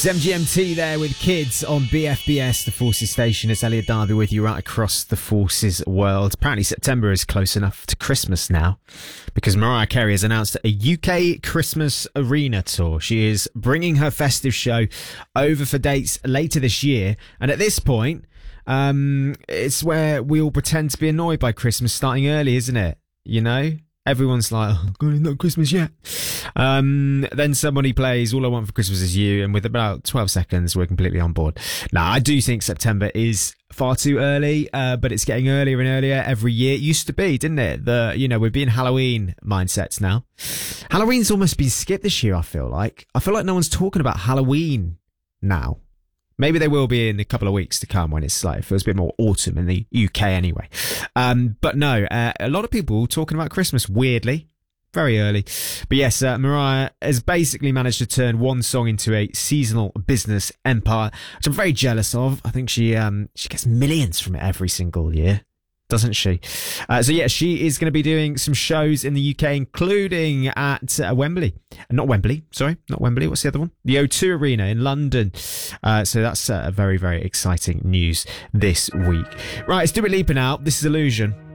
It's MGMT there with Kids on BFBS, the Forces station. It's Elliot Darby with you right across the Forces world. Apparently September is close enough to Christmas now because Mariah Carey has announced a UK Christmas arena tour. She is bringing her festive show over for dates later this year. And at this point, it's where we all pretend to be annoyed by Christmas starting early, isn't it? You know? Everyone's like, oh, God, it's not Christmas yet. Then somebody plays All I Want for Christmas Is You, and with about 12 seconds, we're completely on board. Now, I do think September is far too early, but it's getting earlier and earlier every year. It used to be, didn't it? We're being Halloween mindsets now. Halloween's almost been skipped this year, I feel like. I feel like no one's talking about Halloween now. Maybe they will be in a couple of weeks to come when it's like, it feels a bit more autumn in the UK anyway. But no, a lot of people talking about Christmas, weirdly, very early. But yes, Mariah has basically managed to turn one song into a seasonal business empire, which I'm very jealous of. I think she gets millions from it every single year, doesn't she? She is going to be doing some shows in the UK, including at Wembley. Not Wembley. What's the other one? The O2 Arena in London. So that's very, very exciting news this week. Right, it's Dua Lipa now. This is Illusion.